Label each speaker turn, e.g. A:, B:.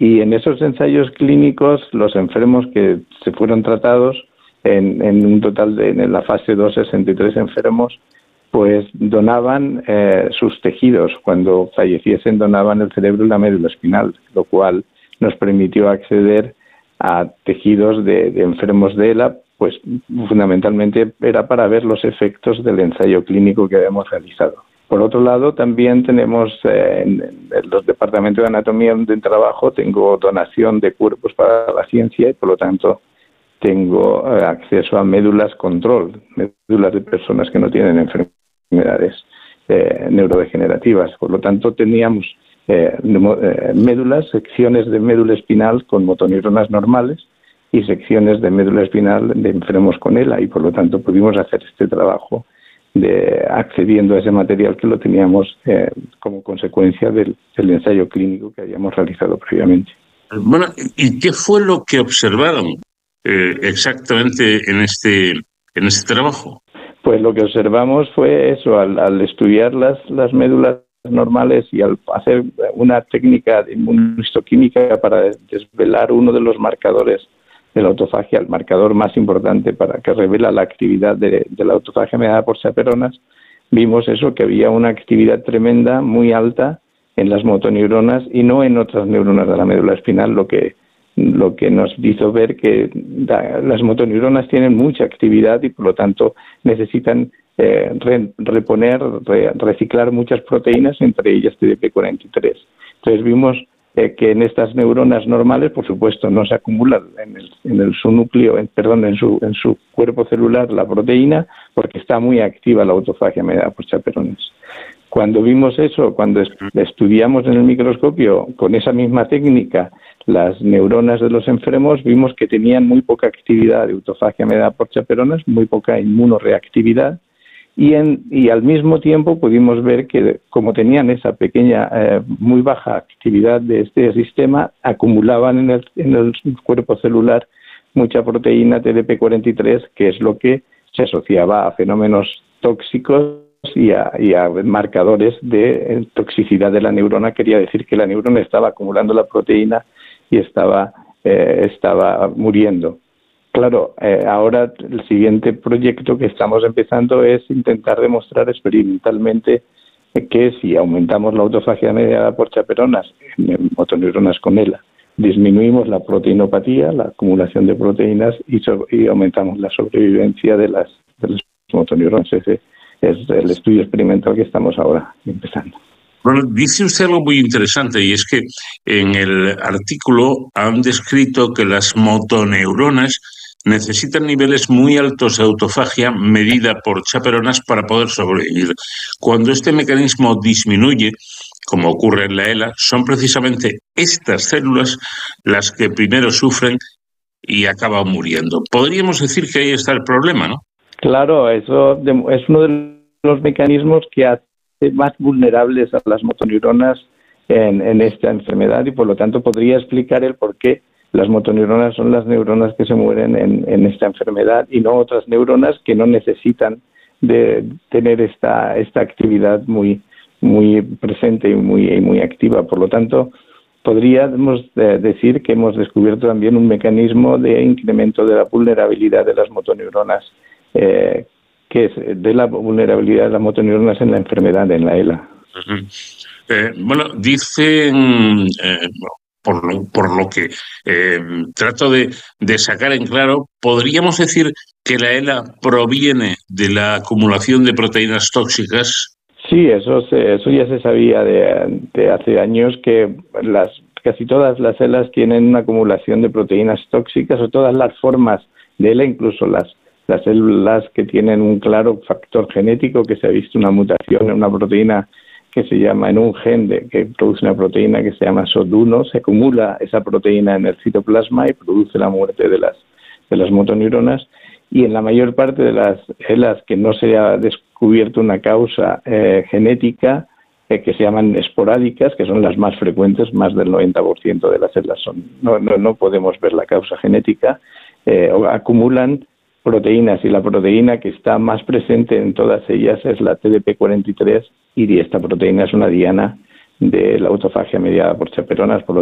A: Y en esos ensayos clínicos, los enfermos que se fueron tratados, en un total en la fase 2, 63 enfermos, pues donaban sus tejidos. Cuando falleciesen donaban el cerebro y la médula espinal, lo cual nos permitió acceder a tejidos de enfermos de ELA, pues fundamentalmente era para ver los efectos del ensayo clínico que habíamos realizado. Por otro lado, también tenemos en los departamentos de anatomía de trabajo, tengo donación de cuerpos para la ciencia y por lo tanto tengo acceso a médulas control, médulas de personas que no tienen enfermedades neurodegenerativas. Por lo tanto, teníamos médulas, secciones de médula espinal con motoneuronas normales y secciones de médula espinal de enfermos con ELA, y por lo tanto pudimos hacer este trabajo de accediendo a ese material que lo teníamos como consecuencia del ensayo clínico que habíamos realizado previamente.
B: Bueno, ¿y qué fue lo que observaron exactamente en este trabajo?
A: Pues lo que observamos fue eso, al estudiar las médulas normales y al hacer una técnica de inmunohistoquímica para desvelar uno de los marcadores de la autofagia, el marcador más importante para que revela la actividad de la autofagia mediada por chaperonas, vimos eso, que había una actividad tremenda, muy alta en las motoneuronas y no en otras neuronas de la médula espinal, lo que nos hizo ver que las motoneuronas tienen mucha actividad y por lo tanto necesitan reciclar muchas proteínas, entre ellas TDP43. Entonces vimos que en estas neuronas normales, por supuesto, no se acumula en su núcleo, en su cuerpo celular la proteína, porque está muy activa la autofagia mediada por chaperones. Cuando vimos eso, cuando estudiamos en el microscopio con esa misma técnica las neuronas de los enfermos, vimos que tenían muy poca actividad de autofagia mediada por chaperonas, muy poca inmunoreactividad, y al mismo tiempo pudimos ver que como tenían esa pequeña, muy baja actividad de este sistema, acumulaban en el cuerpo celular mucha proteína TDP43, que es lo que se asociaba a fenómenos tóxicos y a marcadores de toxicidad de la neurona. Quería decir que la neurona estaba acumulando la proteína y estaba muriendo. Claro, ahora el siguiente proyecto que estamos empezando es intentar demostrar experimentalmente que si aumentamos la autofagia mediada por chaperonas en motoneuronas con ELA, disminuimos la proteinopatía, la acumulación de proteínas y aumentamos la sobrevivencia de las motoneuronas. Ese es el estudio experimental que estamos ahora empezando.
B: Bueno, dice usted algo muy interesante, y es que en el artículo han descrito que las motoneuronas necesitan niveles muy altos de autofagia medida por chaperonas para poder sobrevivir. Cuando este mecanismo disminuye, como ocurre en la ELA, son precisamente estas células las que primero sufren y acaban muriendo. Podríamos decir que ahí está el problema, ¿no?
A: Claro, eso es uno de los mecanismos que hace más vulnerables a las motoneuronas en esta enfermedad, y por lo tanto podría explicar el por qué las motoneuronas son las neuronas que se mueren en esta enfermedad y no otras neuronas que no necesitan de tener esta actividad muy presente y muy activa. Por lo tanto, podríamos decir que hemos descubierto también un mecanismo de incremento de la vulnerabilidad de las motoneuronas, que es de la vulnerabilidad de las motoneuronas en la enfermedad, en la ELA.
B: Bueno, dicen, por lo que trato de sacar en claro, ¿podríamos decir que la ELA proviene de la acumulación de proteínas tóxicas?
A: Sí, eso ya se sabía de hace años, que casi todas las ELAs tienen una acumulación de proteínas tóxicas, o todas las formas de ELA, incluso las células que tienen un claro factor genético, que se ha visto una mutación en una proteína que se llama, en un gen que produce una proteína que se llama SOD1, se acumula esa proteína en el citoplasma y produce la muerte de las motoneuronas. Y en la mayor parte de las ELAs que no se ha descubierto una causa genética, que se llaman esporádicas, que son las más frecuentes, más del 90% de las ELAs no podemos ver la causa genética, acumulan proteínas, y la proteína que está más presente en todas ellas es la TDP43, y esta proteína es una diana de la autofagia mediada por chaperonas. Por lo